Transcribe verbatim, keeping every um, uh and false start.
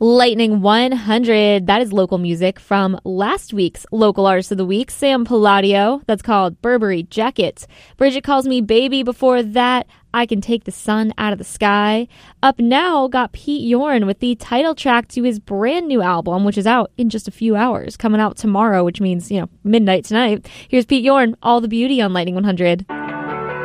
Lightning one hundred, that is local music from last week's Local Artist of the Week, Sam Palladio. That's called Burberry Jacket. Bridget Calls Me Baby before that. I Can Take the Sun Out of the Sky. Up now, got Pete Yorn with the title track to his brand new album, which is out in just a few hours, coming out tomorrow, which means, you know, midnight tonight. Here's Pete Yorn, All the Beauty on Lightning one hundred.